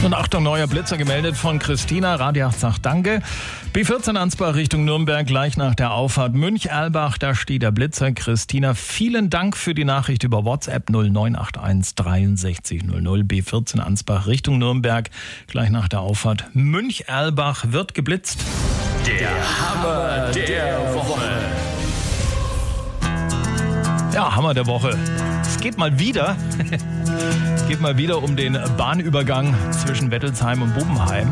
Und Achtung, neuer Blitzer gemeldet von Christina. Radio 8 sagt Danke. B14 Ansbach Richtung Nürnberg, gleich nach der Auffahrt Münch-Erlbach. Da steht der Blitzer. Christina, vielen Dank für die Nachricht über WhatsApp 0981 63 00. B14 Ansbach Richtung Nürnberg, gleich nach der Auffahrt Münch-Erlbach wird geblitzt. Der Hammer der Woche. Ja, Hammer der Woche. Es geht mal wieder um den Bahnübergang zwischen Wettelsheim und Bubenheim.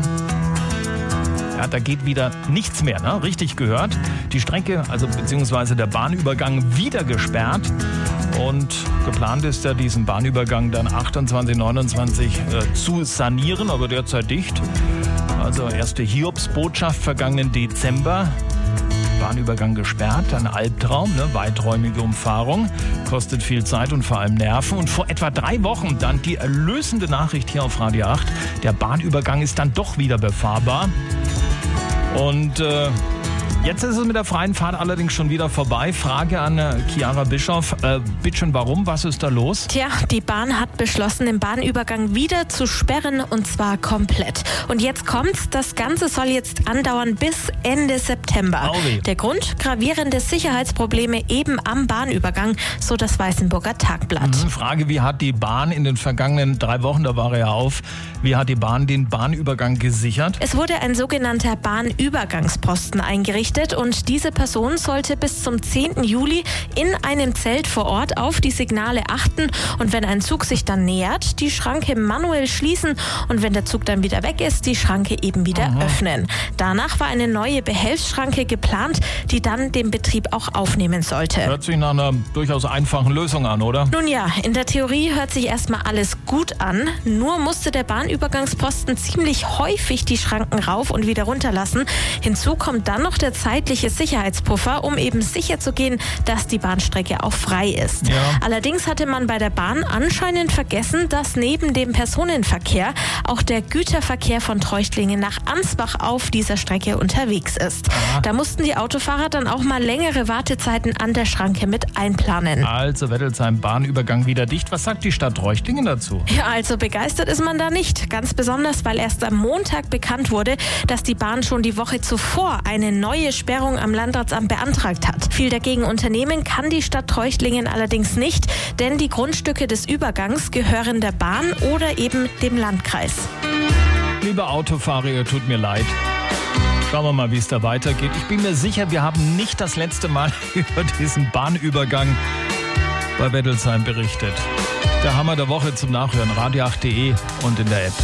Ja, da geht wieder nichts mehr, ne? Richtig gehört. Die Strecke, also beziehungsweise der Bahnübergang wieder gesperrt. Und geplant ist ja, diesen Bahnübergang dann 28, 29 zu sanieren, aber derzeit dicht. Also erste Hiobsbotschaft vergangenen Dezember. Bahnübergang gesperrt, ein Albtraum, ne? Weiträumige Umfahrung, kostet viel Zeit und vor allem Nerven. Und vor etwa 3 Wochen dann die erlösende Nachricht hier auf Radio 8. Der Bahnübergang ist dann doch wieder befahrbar. Und jetzt ist es mit der freien Fahrt allerdings schon wieder vorbei. Frage an Chiara Bischoff. Bitte schön, warum? Was ist da los? Tja, die Bahn hat beschlossen, den Bahnübergang wieder zu sperren, und zwar komplett. Und jetzt kommt's, das Ganze soll jetzt andauern bis Ende September. Der Grund? Gravierende Sicherheitsprobleme eben am Bahnübergang, so das Weißenburger Tagblatt. Frage, wie hat die Bahn in den vergangenen 3 Wochen, da war er ja auf, wie hat die Bahn den Bahnübergang gesichert? Es wurde ein sogenannter Bahnübergangsposten eingerichtet. Und diese Person sollte bis zum 10. Juli in einem Zelt vor Ort auf die Signale achten und wenn ein Zug sich dann nähert, die Schranke manuell schließen und wenn der Zug dann wieder weg ist, die Schranke eben wieder öffnen. Danach war eine neue Behelfsschranke geplant, die dann den Betrieb auch aufnehmen sollte. Hört sich nach einer durchaus einfachen Lösung an, oder? Nun ja, in der Theorie hört sich erstmal alles gut an, nur musste der Bahnübergangsposten ziemlich häufig die Schranken rauf und wieder runterlassen. Hinzu kommt dann noch der zeitliche Sicherheitspuffer, um eben sicher zu gehen, dass die Bahnstrecke auch frei ist. Ja. Allerdings hatte man bei der Bahn anscheinend vergessen, dass neben dem Personenverkehr auch der Güterverkehr von Treuchtlingen nach Ansbach auf dieser Strecke unterwegs ist. Da mussten die Autofahrer dann auch mal längere Wartezeiten an der Schranke mit einplanen. Also Wettelsheim Bahnübergang wieder dicht. Was sagt die Stadt Treuchtlingen dazu? Ja, also begeistert ist man da nicht. Ganz besonders, weil erst am Montag bekannt wurde, dass die Bahn schon die Woche zuvor eine neue Sperrung am Landratsamt beantragt hat. Viel dagegen unternehmen kann die Stadt Treuchtlingen allerdings nicht, denn die Grundstücke des Übergangs gehören der Bahn oder eben dem Landkreis. Liebe Autofahrer, ihr tut mir leid. Schauen wir mal, wie es da weitergeht. Ich bin mir sicher, wir haben nicht das letzte Mal über diesen Bahnübergang bei Wettelsheim berichtet. Der Hammer der Woche zum Nachhören, radio8.de und in der App.